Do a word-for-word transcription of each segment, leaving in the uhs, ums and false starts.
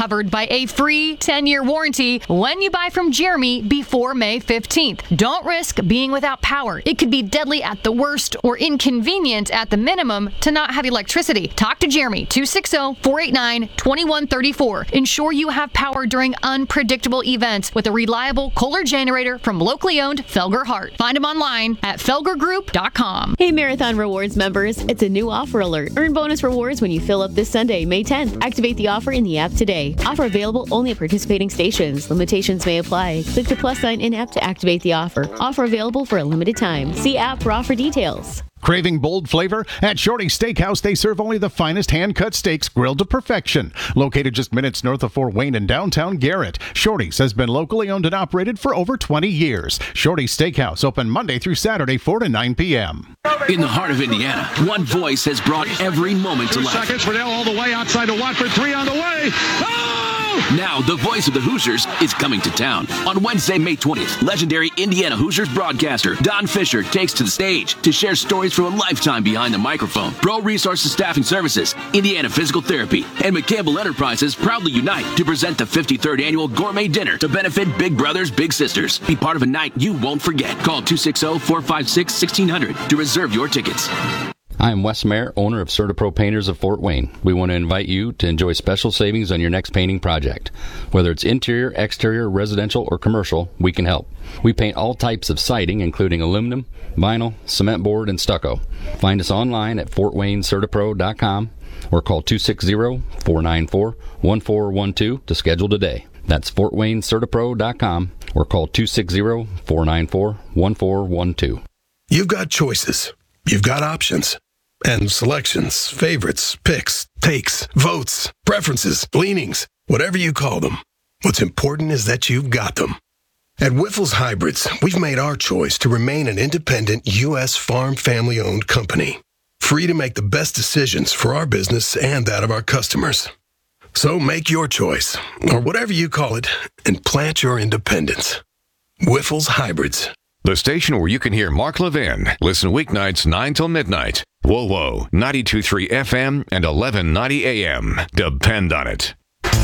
covered by a free ten-year warranty when you buy from Jeremy before May fifteenth. Don't risk being without power. It could be deadly at the worst or inconvenient at the minimum to not have electricity. Talk to Jeremy, two six zero, four eight nine, two one three four. Ensure you have power during unpredictable events with a reliable Kohler generator from locally owned Felger Hart. Find them online at felger group dot com. Hey, Marathon Rewards members, it's a new offer alert. Earn bonus rewards when you fill up this Sunday, May tenth. Activate the offer in the app today. Offer available only at participating stations. Limitations may apply. Click the plus sign in-app to activate the offer. Offer available for a limited time. See app for offer details. Craving bold flavor? At Shorty's Steakhouse, they serve only the finest hand-cut steaks grilled to perfection. Located just minutes north of Fort Wayne in downtown Garrett, Shorty's has been locally owned and operated for over twenty years. Shorty's Steakhouse, open Monday through Saturday, four to nine p.m. In the heart of Indiana, one voice has brought every moment to life. Seconds, Fidel all the way outside to Watford, three on the way. Oh! Now, the voice of the Hoosiers is coming to town. On Wednesday, May twentieth, legendary Indiana Hoosiers broadcaster Don Fisher takes to the stage to share stories from a lifetime behind the microphone. Pro Resources Staffing Services, Indiana Physical Therapy, and McCampbell Enterprises proudly unite to present the fifty-third Annual Gourmet Dinner to benefit Big Brothers Big Sisters. Be part of a night you won't forget. Call two six zero, four five six, one six zero zero to reserve your tickets. I am Wes Mayer, owner of CertaPro Painters of Fort Wayne. We want to invite you to enjoy special savings on your next painting project. Whether it's interior, exterior, residential, or commercial, we can help. We paint all types of siding, including aluminum, vinyl, cement board, and stucco. Find us online at fort wayne certapro dot com or call two six zero, four nine four, one four one two to schedule today. That's fort wayne certapro dot com or call two six zero, four nine four, one four one two. You've got choices. You've got options. And selections, favorites, picks, takes, votes, preferences, leanings, whatever you call them. What's important is that you've got them. At Wiffles Hybrids, we've made our choice to remain an independent U S farm family-owned company, free to make the best decisions for our business and that of our customers. So make your choice, or whatever you call it, and plant your independence. Wiffles Hybrids. The station where you can hear Mark Levin. Listen weeknights nine till midnight. Whoa, whoa, ninety-two point three F M and eleven ninety A M. Depend on it.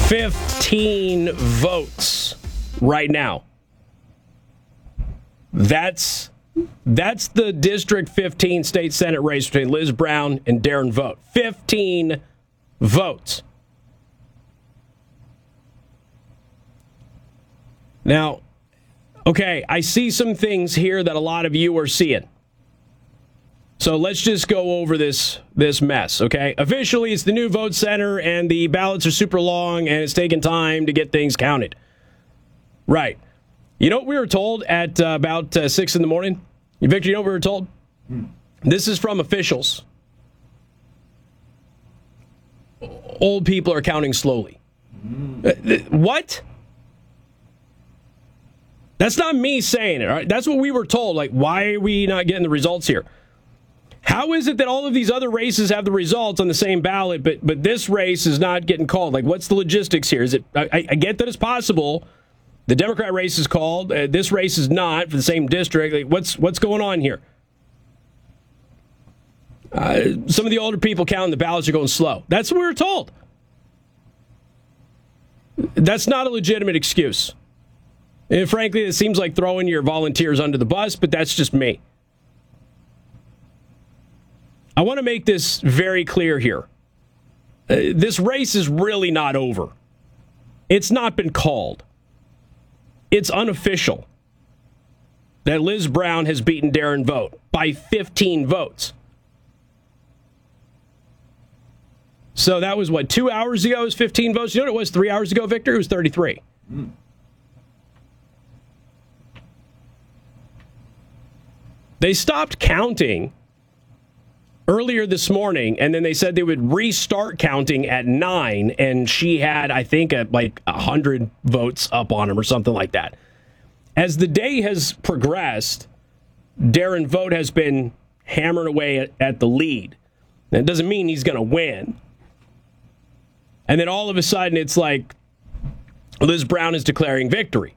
fifteen votes right now. That's that's the District fifteen State Senate race between Liz Brown and Darren Vogt. fifteen votes. Now, okay, I see some things here that a lot of you are seeing. So let's just go over this this mess, okay? Officially, it's the new vote center, and the ballots are super long, and it's taking time to get things counted. Right. You know what we were told at uh, about uh, six in the morning? Victor, you know what we were told? Hmm. This is from officials. Old people are counting slowly. Hmm. Uh, th- what? That's not me saying it, all right? That's what we were told. Like, why are we not getting the results here? How is it that all of these other races have the results on the same ballot, but but this race is not getting called? Like, what's the logistics here? Is it? I, I get that it's possible. The Democrat race is called. Uh, this race is not for the same district. Like, what's what's going on here? Uh, some of the older people counting the ballots are going slow. That's what we were told. That's not a legitimate excuse. And frankly, it seems like throwing your volunteers under the bus, but that's just me. I want to make this very clear here. Uh, this race is really not over. It's not been called. It's unofficial that Liz Brown has beaten Darren Vogt by fifteen votes. So that was, what, two hours ago? It was fifteen votes. You know what it was three hours ago, Victor? It was thirty-three. Mm. They stopped counting earlier this morning, and then they said they would restart counting at nine, and she had, I think, a, like one hundred votes up on him or something like that. As the day has progressed, Darren Vogt has been hammering away at, at the lead. That doesn't mean he's going to win. And then all of a sudden, it's like Liz Brown is declaring victory.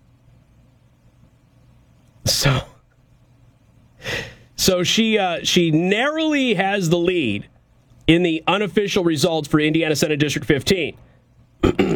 So... So she uh, she narrowly has the lead in the unofficial results for Indiana Senate District fifteen.